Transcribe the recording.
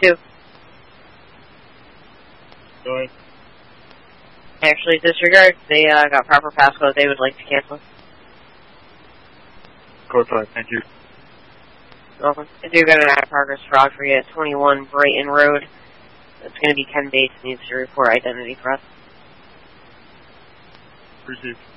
2. Go ahead. Actually, disregard. They got proper passcode. They would like to cancel. Code 5, thank you. Welcome. I do got an progress fraud for you at 21 Brighton Road. It's going to be Ken Bates. Needs to report identity for us. Received.